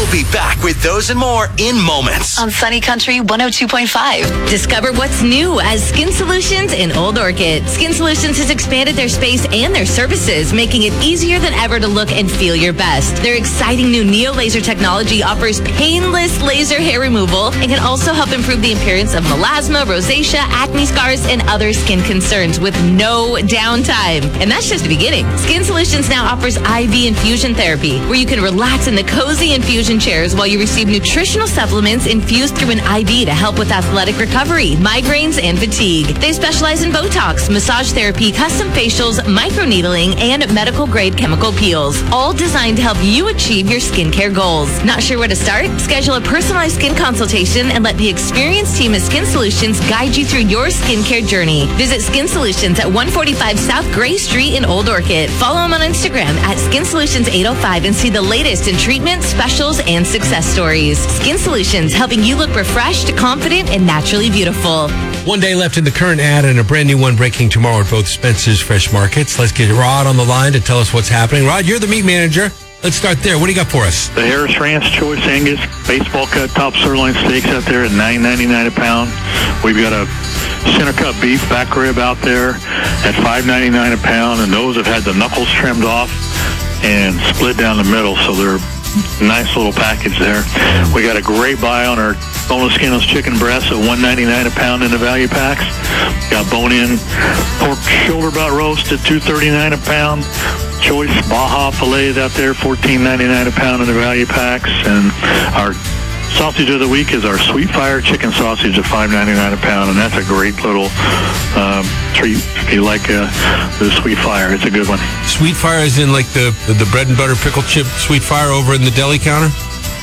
We'll be back with those and more in moments. On Sunny Country 102.5. Discover what's new as Skin Solutions in Old Orchid. Skin Solutions has expanded their space and their services, making it easier than ever to look and feel your best. Their exciting new Neo Laser technology offers painless laser hair removal and can also help improve the appearance of melasma, rosacea, acne scars, and other skin concerns with no downtime. And that's just the beginning. Skin Solutions now offers IV infusion therapy, where you can relax in the cozy infusion chairs while you receive nutritional supplements infused through an IV to help with athletic recovery, migraines, and fatigue. They specialize in Botox, massage therapy, custom facials, microneedling, and medical-grade chemical peels, all designed to help you achieve your skincare goals. Not sure where to start? Schedule a personalized skin consultation and let the experienced team at Skin Solutions guide you through your skincare journey. Visit Skin Solutions at 145 South Gray Street in Old Orchid. Follow them on Instagram at Skin Solutions 805 and see the latest in treatments, specials, and success stories. Skin Solutions, helping you look refreshed, confident, and naturally beautiful. One day left in the current ad and a brand new one breaking tomorrow at both Spencer's Fresh Markets. Let's get Rod on the line to tell us what's happening. Rod, you're the meat manager. Let's start there. What do you got for us? The Harris Ranch Choice Angus baseball cut top sirloin steaks out there at $9.99 a pound. We've got a center cut beef back rib out there at $5.99 a pound, and those have had the knuckles trimmed off and split down the middle, so they're a nice little package there. We got a great buy on our boneless skinless chicken breasts at $1.99 a pound in the value packs. Got bone-in pork shoulder butt roast at $2.39 a pound. Choice Baja fillets out there, $14.99 a pound in the value packs. And our sausage of the week is our Sweet Fire chicken sausage at $5.99 a pound, and that's a great little treat if you like the Sweet Fire. It's a good one. Sweet Fire is in like the bread and butter pickle chip Sweet Fire over in the deli counter?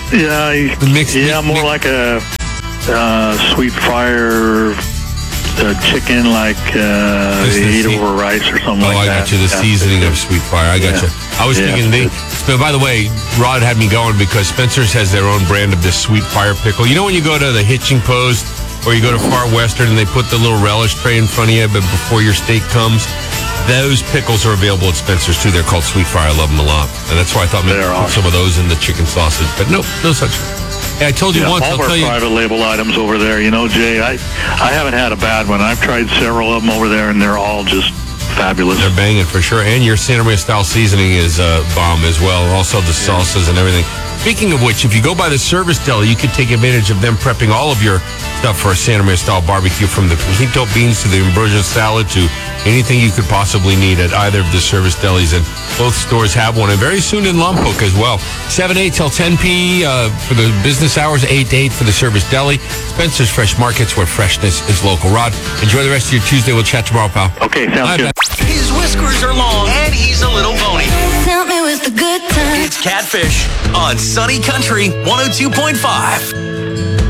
Yeah, more like a Sweet Fire chicken, like eat over rice or something like that. I got you. The seasoning of Sweet Fire. I got you. I was thinking, by the way, Rod had me going because Spencer's has their own brand of this Sweet Fire pickle. You know when you go to the Hitching Post or you go to Far Western and they put the little relish tray in front of you but before your steak comes? Those pickles are available at Spencer's too. They're called Sweet Fire. I love them a lot. And that's why I thought maybe put some of those in the chicken sausage. But nope, no such thing. Hey, I told you once. All of our private label items over there. You know, Jay, I haven't had a bad one. I've tried several of them over there, and they're all just fabulous. They're banging for sure. And your Santa Maria style seasoning is bomb as well. Also the salsas and everything. Speaking of which, if you go by the Service Deli, you can take advantage of them prepping all of your stuff for a Santa Maria style barbecue, from the pinto beans to the ambrosia salad to anything you could possibly need at either of the Service Delis. And both stores have one, and very soon in Lompoc as well. 7 8 till 10 p for the business hours, 8 to 8 for the Service Deli. Spencer's Fresh Markets, where freshness is local. Rod, enjoy the rest of your Tuesday. We'll chat tomorrow, pal. Okay, sounds good. His whiskers are long and he's a little bony. Help me with the good times. It's Catfish on Sunny Country 102.5.